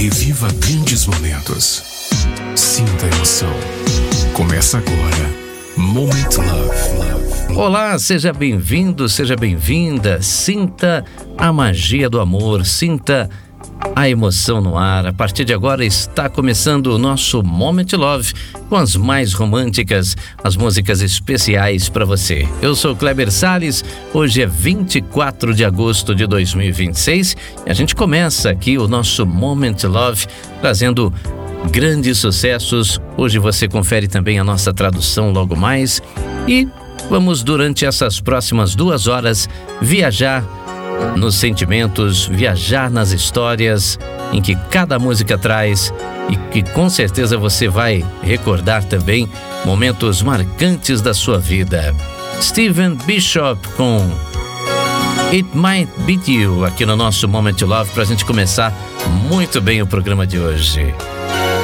Reviva grandes momentos. Sinta a emoção. Começa agora. Moment Love. Olá, seja bem-vindo, seja bem-vinda. Sinta a magia do amor, sinta a emoção no ar. A partir de agora está começando o nosso Moment Love com as mais românticas, as músicas especiais para você. Eu sou Kleber Salles, hoje é 24 de agosto de 2026 e a gente começa aqui o nosso Moment Love trazendo grandes sucessos. Hoje você confere também a nossa tradução logo mais e vamos durante essas próximas 2 horas viajar nos sentimentos, viajar nas histórias em que cada música traz e que com certeza você vai recordar também momentos marcantes da sua vida. Stephen Bishop com It Might Beat You aqui no nosso Moment Love pra gente começar muito bem o programa de hoje.